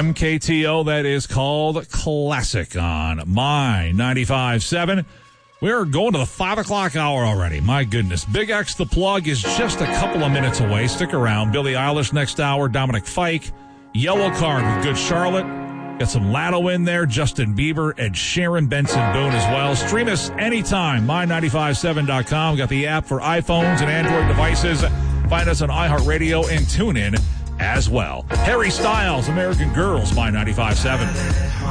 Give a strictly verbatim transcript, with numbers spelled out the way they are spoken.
M K T O, that is called Classic on My ninety-five point seven. We're going to the five o'clock hour already. My goodness. Big X The Plug is just a couple of minutes away. Stick around. Billie Eilish next hour. Dominic Fike. Yellow Card with Good Charlotte. Got some Latto in there. Justin Bieber. Ed Sheeran. Benson Boone as well. Stream us anytime. my nine five seven dot com. Got the app for iPhones and Android devices. Find us on iHeartRadio and TuneIn as well. Harry Styles, American Girls, My ninety-five point seven.